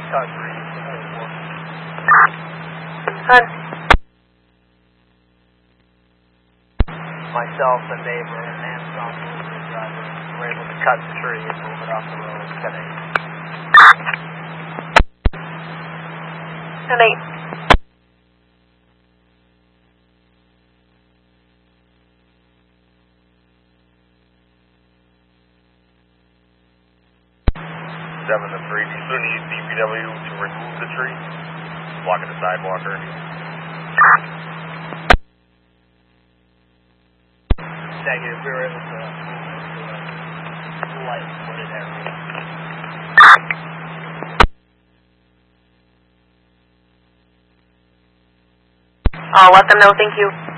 Hun. Myself, the neighbor, and Amazon delivery driver were able to cut the tree and move it off the road today. 10-8. Seven to 3. Do you still need DPW to remove the tree? Blocking the sidewalk or anything? Negative. We were able to move it to a light wooded area. I'll let them know. Thank you.